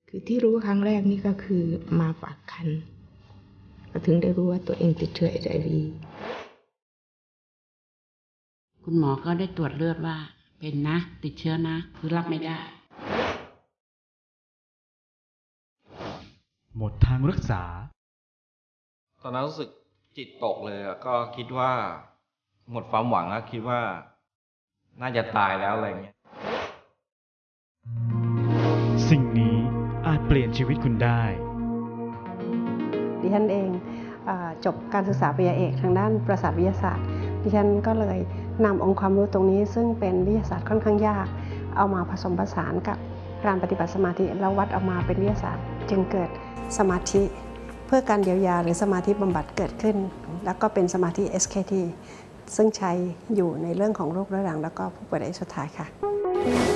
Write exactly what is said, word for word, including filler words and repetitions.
คือที่รู้ครั้งแรกนี่ก็คือมาฝากคันก็ถึงได้รู้ว่าตัวเองติดเชื้อเอชไอวีคุณหมอก็ได้ตรวจเลือดว่าเป็นนะติดเชื้อนะคือรับไม่ได้หมดทางรักษาตอนนั้นรู้สึกจิตตกเลยก็คิดว่าหมดความหวังแล้วคิดว่าน่าจะตายแล้วอะไรเงี้ยสิ่งนี้อาจเปลี่ยนชีวิตคุณได้ดิฉันเองจบการศึกษาปริญญาเอกทางด้านประสาทวิทยาศาสตร์ดิฉันก็เลยนำองค์ความรู้ตรงนี้ซึ่งเป็นวิทยาศาสตร์ค่อนข้างยากเอามาผสมผสานกับการปฏิบัติสมาธิแล้ววัดออกมาเป็นวิทยาศาสตร์จึงเกิดสมาธิเพื่อการเยียวยาหรือสมาธิบำบัดเกิดขึ้นแล้วก็เป็นสมาธิ เอส เค ที ซึ่งใช้อยู่ในเรื่องของโรคเรื้อรังแล้วก็ผู้ป่วยระยะสุดท้ายค่ะ